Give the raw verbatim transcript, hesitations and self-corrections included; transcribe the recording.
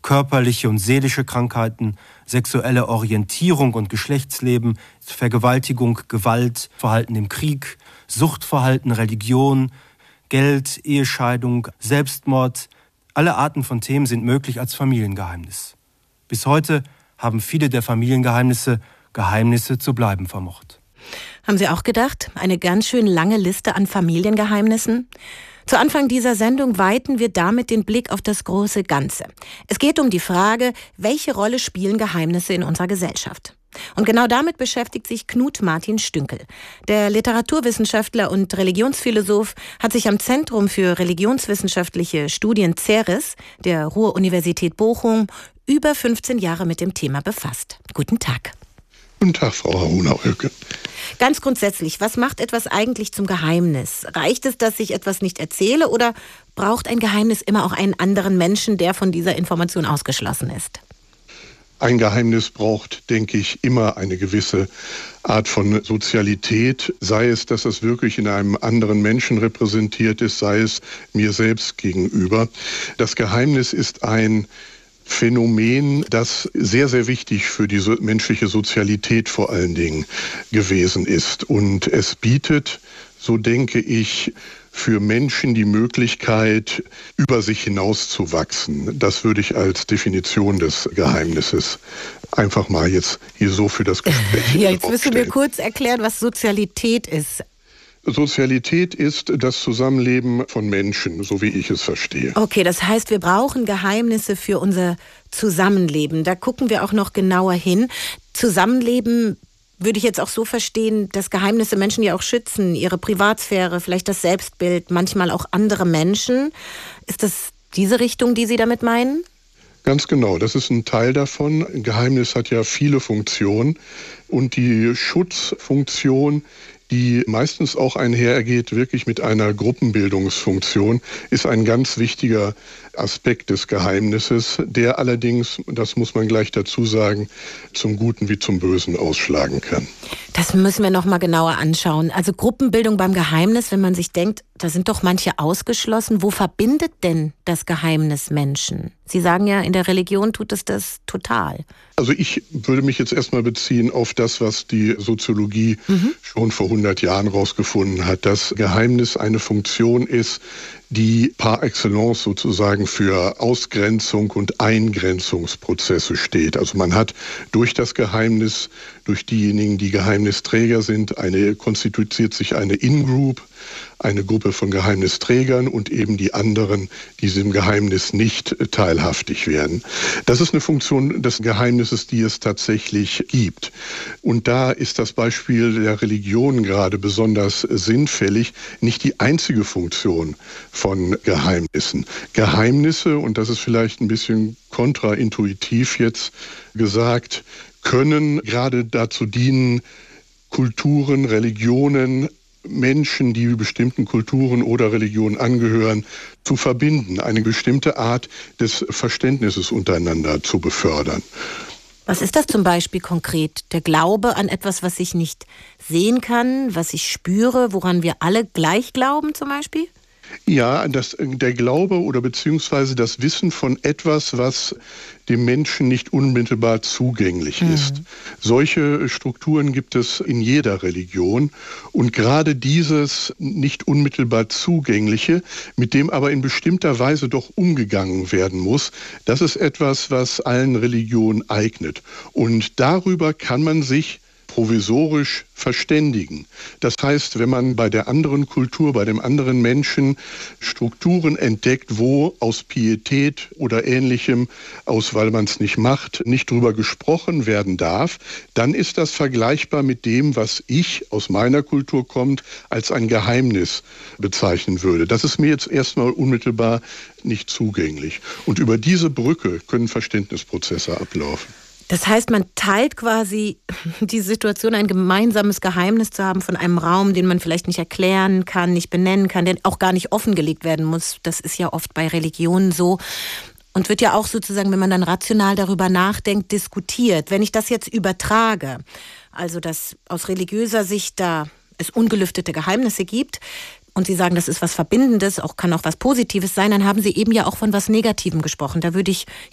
körperliche und seelische Krankheiten, sexuelle Orientierung und Geschlechtsleben, Vergewaltigung, Gewalt, Verhalten im Krieg, Suchtverhalten, Religion, Geld, Ehescheidung, Selbstmord. Alle Arten von Themen sind möglich als Familiengeheimnis. Bis heute haben viele der Familiengeheimnisse Geheimnisse zu bleiben vermocht. Haben Sie auch gedacht, eine ganz schön lange Liste an Familiengeheimnissen? Zu Anfang dieser Sendung weiten wir damit den Blick auf das große Ganze. Es geht um die Frage, welche Rolle spielen Geheimnisse in unserer Gesellschaft? Und genau damit beschäftigt sich Knut Martin Stünkel. Der Literaturwissenschaftler und Religionsphilosoph hat sich am Zentrum für religionswissenschaftliche Studien CERES der Ruhr-Universität Bochum über fünfzehn Jahre mit dem Thema befasst. Guten Tag. Guten Tag, Frau Haruna-Oelke. Ganz grundsätzlich, was macht etwas eigentlich zum Geheimnis? Reicht es, dass ich etwas nicht erzähle, oder braucht ein Geheimnis immer auch einen anderen Menschen, der von dieser Information ausgeschlossen ist? Ein Geheimnis braucht, denke ich, immer eine gewisse Art von Sozialität, sei es, dass es wirklich in einem anderen Menschen repräsentiert ist, sei es mir selbst gegenüber. Das Geheimnis ist ein Phänomen, das sehr, sehr wichtig für die menschliche Sozialität vor allen Dingen gewesen ist. Und es bietet, so denke ich, für Menschen die Möglichkeit, über sich hinauszuwachsen. Das würde ich als Definition des Geheimnisses einfach mal jetzt hier so für das Gespräch Ja, jetzt müssen wir kurz erklären, was Sozialität ist. Sozialität ist das Zusammenleben von Menschen, so wie ich es verstehe. Okay, das heißt, wir brauchen Geheimnisse für unser Zusammenleben. Da gucken wir auch noch genauer hin. Zusammenleben würde ich jetzt auch so verstehen, dass Geheimnisse Menschen ja auch schützen, ihre Privatsphäre, vielleicht das Selbstbild, manchmal auch andere Menschen. Ist das diese Richtung, die Sie damit meinen? Ganz genau, das ist ein Teil davon. Ein Geheimnis hat ja viele Funktionen und die Schutzfunktion, die meistens auch einhergeht wirklich mit einer Gruppenbildungsfunktion, ist ein ganz wichtiger Aspekt des Geheimnisses, der allerdings, das muss man gleich dazu sagen, zum Guten wie zum Bösen ausschlagen kann. Das müssen wir noch mal genauer anschauen. Also Gruppenbildung beim Geheimnis, wenn man sich denkt, da sind doch manche ausgeschlossen. Wo verbindet denn das Geheimnis Menschen? Sie sagen ja, in der Religion tut es das total. Also ich würde mich jetzt erstmal beziehen auf das, was die Soziologie mhm. schon vor hundert Jahren rausgefunden hat, dass Geheimnis eine Funktion ist, die par excellence sozusagen für Ausgrenzung und Eingrenzungsprozesse steht. Also man hat durch das Geheimnis, durch diejenigen, die Geheimnisträger sind, eine konstituiert sich eine In-Group, eine Gruppe von Geheimnisträgern und eben die anderen, die diesem Geheimnis nicht teilhaftig werden. Das ist eine Funktion des Geheimnisses, die es tatsächlich gibt. Und da ist das Beispiel der Religion gerade besonders sinnfällig, nicht die einzige Funktion von Geheimnissen. Geheimnisse, und das ist vielleicht ein bisschen kontraintuitiv jetzt gesagt, können gerade dazu dienen, Kulturen, Religionen, Menschen, die bestimmten Kulturen oder Religionen angehören, zu verbinden, eine bestimmte Art des Verständnisses untereinander zu befördern. Was ist das zum Beispiel konkret? Der Glaube an etwas, was ich nicht sehen kann, was ich spüre, woran wir alle gleich glauben zum Beispiel? Ja, das, der Glaube oder beziehungsweise das Wissen von etwas, was dem Menschen nicht unmittelbar zugänglich mhm. ist. Solche Strukturen gibt es in jeder Religion. Und gerade dieses nicht unmittelbar Zugängliche, mit dem aber in bestimmter Weise doch umgegangen werden muss, das ist etwas, was allen Religionen eignet. Und darüber kann man sich provisorisch verständigen. Das heißt, wenn man bei der anderen Kultur, bei dem anderen Menschen Strukturen entdeckt, wo aus Pietät oder Ähnlichem, aus weil man es nicht macht, nicht drüber gesprochen werden darf, dann ist das vergleichbar mit dem, was ich aus meiner Kultur kommt, als ein Geheimnis bezeichnen würde. Das ist mir jetzt erstmal unmittelbar nicht zugänglich. Und über diese Brücke können Verständnisprozesse ablaufen. Das heißt, man teilt quasi die Situation, ein gemeinsames Geheimnis zu haben von einem Raum, den man vielleicht nicht erklären kann, nicht benennen kann, der auch gar nicht offengelegt werden muss. Das ist ja oft bei Religionen so. Und wird ja auch sozusagen, wenn man dann rational darüber nachdenkt, diskutiert. Wenn ich das jetzt übertrage, also dass aus religiöser Sicht da es ungelüftete Geheimnisse gibt, und Sie sagen, das ist was Verbindendes, auch kann auch was Positives sein, dann haben Sie eben ja auch von was Negativem gesprochen. Da würde ich